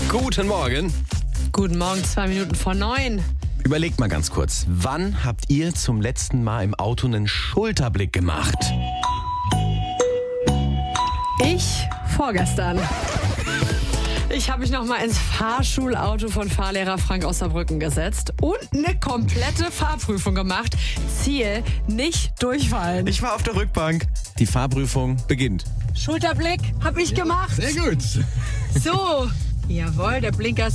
Guten Morgen. Guten Morgen, 2 Minuten vor 9. Überlegt mal ganz kurz, wann habt ihr zum letzten Mal im Auto einen Schulterblick gemacht? Ich vorgestern. Ich habe mich nochmal ins Fahrschulauto von Fahrlehrer Frank aus Saarbrücken gesetzt und eine komplette Fahrprüfung gemacht. Ziel, nicht durchfallen. Ich war auf der Rückbank. Die Fahrprüfung beginnt. Schulterblick habe ich gemacht. Sehr gut. So, jawohl, der Blinker ist